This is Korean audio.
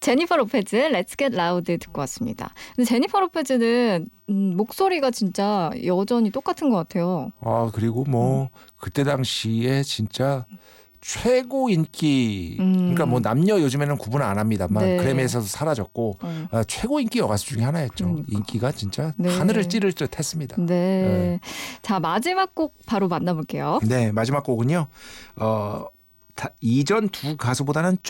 제니퍼 로페즈 Let's Get Loud 듣고 왔습니다. 근데 제니퍼 로페즈는 목소리가 진짜 여전히 똑같은 것 같아요. 그리고 뭐 그때 당시에 진짜 최고 인기 그러니까 뭐 남녀 요즘에는 구분 안 합니다만 네. 그래미에서도 사라졌고 최고 인기 여가수 중에 하나였죠. 그러니까. 인기가 진짜 네. 하늘을 찌를 듯 했습니다. 네. 자, 마지막 곡 바로 만나볼게요. 네, 마지막 곡은요. 이전 두 가수보다는